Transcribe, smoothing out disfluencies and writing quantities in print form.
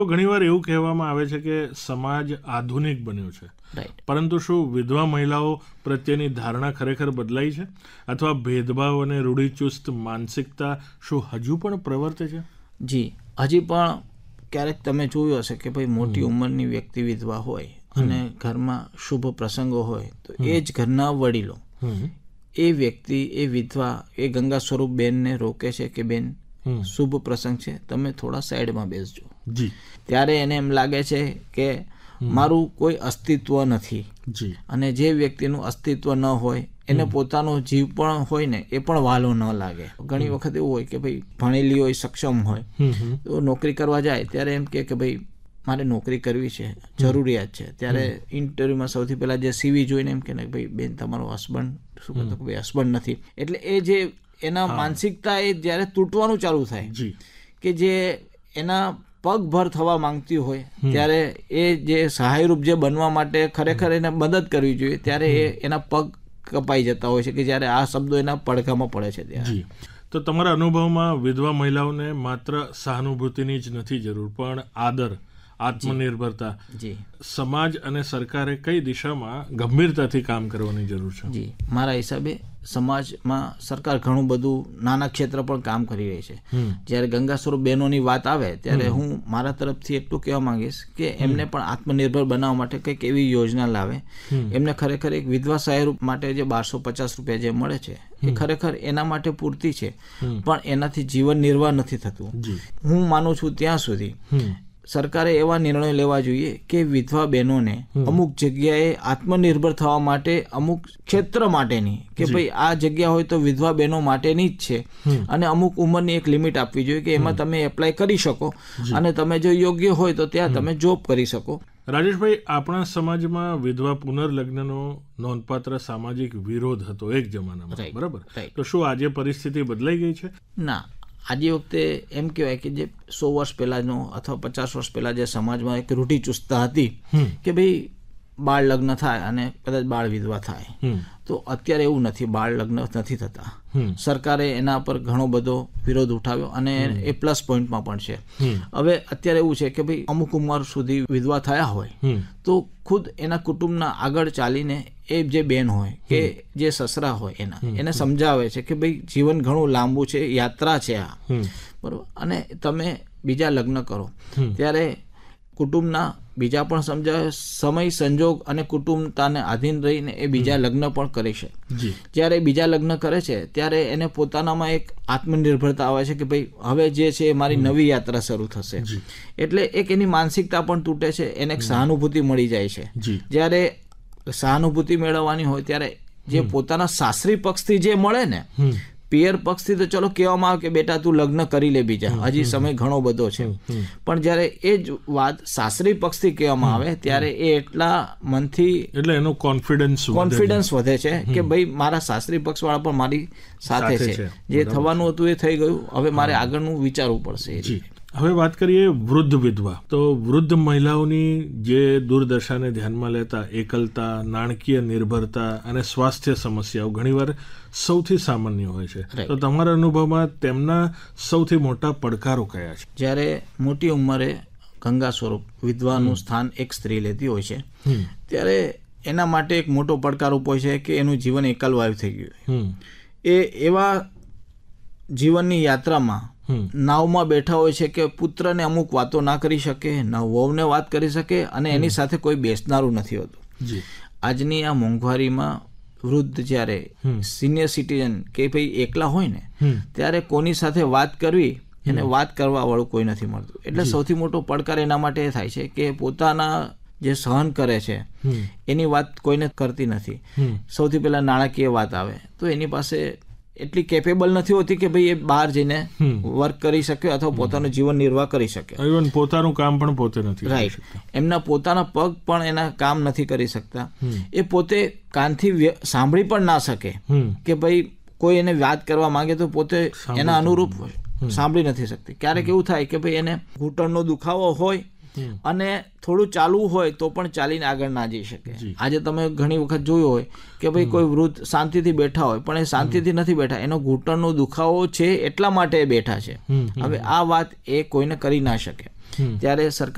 તો ઘણીવાર એવું કહેવામાં આવે છે કે સમાજ આધુનિક બન્યો છે, પરંતુ શું વિધવા મહિલાઓ પ્રત્યેની ધારણા ખરેખર બદલાઈ છે, અથવા ભેદભાવ અને રૂઢિચુસ્ત માનસિકતા શું હજુ પણ પ્રવર્તે છે? જી, હજી પણ ક્યારેક તમે જોયું હશે કે ભાઈ મોટી ઉંમરની વ્યક્તિ વિધવા હોય અને ઘરમાં શુભ પ્રસંગો હોય તો એ જ ઘરના વડીલો એ વ્યક્તિ, એ વિધવા, એ ગંગા સ્વરૂપ બેનને રોકે છે કે બેન શુભ પ્રસંગ છે, તમે થોડા સાઈડમાં બેસજો. ત્યારે એને એમ લાગે છે કે મારું કોઈ અસ્તિત્વ નથી. અને જે વ્યક્તિનું અસ્તિત્વ ન હોય એને પોતાનો જીવ પણ હોય ને એ પણ વાલો ન લાગે. ઘણી વખત એવું હોય કે ભાઈ ભણેલી હોય, સક્ષમ હોય, તો નોકરી કરવા જાય ત્યારે એમ કે ભાઈ મારે નોકરી કરવી છે, જરૂરિયાત છે. ત્યારે ઇન્ટરવ્યુમાં સૌથી પહેલા જે સીવી જોઈને એમ કે ભાઈ બેન તમારો હસબન્ડ શું કહેતો કે ભાઈ હસબન્ડ નથી. એટલે એ જે એના માનસિકતા એ જ્યારે તૂટવાનું ચાલુ થાય કે જે એના પગભર થવા માંગતી હોય ત્યારે એ જે સહાયરૂપ જે બનવા માટે ખરેખર એને મદદ કરવી જોઈએ ત્યારે એ એના પગ કપાઈ જતા હોય છે કે જ્યારે આ શબ્દો એના પડઘામાં પડે છે ત્યારે. તો તમારા અનુભવમાં વિધવા મહિલાઓને માત્ર સહાનુભૂતિની જ નથી જરૂર, પણ આદર, આત્મનિર્ભરતા, સમાજ અને સરકારે કઈ દિશામાં ગંભીરતાથી કામ કરવાની જરૂર છે? જી, મારા હિસાબે સમાજમાં સરકાર ઘણું બધું નાના ક્ષેત્ર પણ કામ કરી રહી છે. જ્યારે ગંગા સ્વરૂપ બહેનોની વાત આવે ત્યારે હું મારા તરફથી એટલું કહેવા માંગીશ કે એમને પણ આત્મનિર્ભર બનાવવા માટે કંઈક એવી યોજના લાવે. એમને ખરેખર એક વિધવા સહાય માટે જે 1250 રૂપિયા જે મળે છે એ ખરેખર એના માટે પૂરતી છે, પણ એનાથી જીવન નિર્વાહ નથી થતું. હું માનું છું ત્યાં સુધી સરકારે એવા નિર્ણયો લેવા જોઈએ કે વિધવા બહેનોને અમુક જગ્યાએ આત્મનિર્ભર થવા માટે અમુક ક્ષેત્ર માટેની કે ભાઈ આ જગ્યા હોય તો વિધવા બહેનો માટેની જ છે અને અમુક ઉંમરની એક લિમિટ આપવી જોઈએ કે એમાં તમે એપ્લાય કરી શકો અને તમે જો યોગ્ય હોય તો ત્યાં તમે જોબ કરી શકો. રાજેશભાઈ, આપણા સમાજમાં વિધવા પુનર્લગ્નનો નોંધપાત્ર સામાજિક વિરોધ હતો એક જમાનામાં, બરાબર? તો શું આજે પરિસ્થિતિ બદલાઈ ગઈ છે? ના, આજે વખતે એમ કહેવાય કે જે 100 વર્ષ પહેલાંનો અથવા 50 વર્ષ પહેલાં જે સમાજમાં એક રૂઢિચુસ્તતા હતી કે ભાઈ બાળ લગ્ન થાય અને કદાચ બાળ વિધવા થાય, તો અત્યારે એવું નથી, બાળ લગ્ન નથી થતા. સરકારે એના પર ઘણો બધો વિરોધ ઉઠાવ્યો અને એ પ્લસ પોઈન્ટમાં પણ છે. હવે અત્યારે એવું છે કે ભાઈ અમુક ઉંમર સુધી વિધવા થયા હોય તો ખુદ એના કુટુંબના આગળ ચાલીને એ જે બેન હોય કે જે સસરા હોય એને સમજાવે છે કે ભાઈ જીવન ઘણું લાંબુ છે, યાત્રા છે આ, બરાબર, અને તમે બીજા લગ્ન કરો. ત્યારે કુટુંબના બીજા પણ સમજાવે, સમય સંજોગ અને કુટુંબતાને આધીન રહીને એ બીજા લગ્ન પણ કરે છે. જ્યારે બીજા લગ્ન કરે છે ત્યારે એને પોતાનામાં એક આત્મનિર્ભરતા આવે છે કે ભાઈ હવે જે છે એ મારી નવી યાત્રા શરૂ થશે. એટલે એક એની માનસિકતા પણ તૂટે છે, એને એક સહાનુભૂતિ મળી જાય છે. જ્યારે સહાનુભૂતિ મેળવવાની હોય ત્યારે જે પોતાના સાસરી પક્ષથી જે મળે ને, પિયર પક્ષથી તો ચલો કહેવામાં આવે કે બેટા તું લગ્ન કરી લે બીજા, હજી સમય ઘણો બધો છે, પણ જ્યારે એ જ વાત સાસરી પક્ષથી કહેવામાં આવે ત્યારે એ એટલા મનથી એટલે એનો કોન્ફિડન્સ વધે છે કે ભાઈ મારા સાસરી પક્ષ વાળા પણ મારી સાથે છે, જે થવાનું હતું એ થઈ ગયું, હવે મારે આગળનું વિચારવું પડશે. હવે વાત કરીએ વૃદ્ધ વિધવા. તો વૃદ્ધ મહિલાઓની જે દુર્દશાને ધ્યાનમાં લેતા એકલતા, નાણાકીય નિર્ભરતા અને સ્વાસ્થ્ય સમસ્યાઓ ઘણીવાર સૌથી સામાન્ય હોય છે. તો તમારા અનુભવમાં તેમના સૌથી મોટા પડકારો કયા છે? જ્યારે મોટી ઉંમરે ગંગા સ્વરૂપ વિધવાનું સ્થાન એક સ્ત્રી લેતી હોય છે ત્યારે એના માટે એક મોટો પડકાર ઉભો છે કે એનું જીવન એકલવાયુ થઈ ગયું. એ એવા જીવનની યાત્રામાં નાવમાં બેઠા હોય છે કે પુત્રને અમુક વાતો ના કરી શકે, ન વહુને વાત કરી શકે અને એની સાથે કોઈ બેસનારું નથી હોતું. આજની આ મોંઘવારીમાં વૃદ્ધ જ્યારે સિનિયર સિટીઝન કે ભાઈ એકલા હોય ને ત્યારે કોની સાથે વાત કરવી એને વાત કરવા વાળું કોઈ નથી મળતું. એટલે સૌથી મોટો પડકાર એના માટે થાય છે કે પોતાના જે સહન કરે છે એની વાત કોઈને કરતી નથી. સૌથી પહેલા નાણાકીય વાત આવે તો એની પાસે એટલી કેપેબલ નથી હોતી કે ભાઈ એ બહાર જઈને વર્ક કરી શકે અથવા પોતાનું જીવન નિર્વાહ કરી શકે. પોતાનું કામ પણ પોતે નથી, રાઈટ, એમના પોતાના પગ પણ એના કામ નથી કરી શકતા. એ પોતે કાનથી સાંભળી પણ ના શકે કે ભાઈ કોઈ એને વાત કરવા માંગે તો પોતે એના અનુરૂપ સાંભળી નથી શકતી. ક્યારેક એવું થાય કે ભાઈ એને ઘૂંટણનો દુખાવો હોય અને થોડું ચાલવું હોય તો પણ ચાલીને આગળ ના જઈ શકે. આજે તમે ઘણી વખત જોયું હોય કે ભાઈ કોઈ વૃદ્ધ શાંતિથી બેઠા હોય પણ એ શાંતિથી નથી બેઠા, એનો ઘૂંટણનો દુખાવો છે એટલા માટે એ બેઠા છે. હવે આ વાત એ કોઈને કરી ના શકે. ત્યારે સરકાર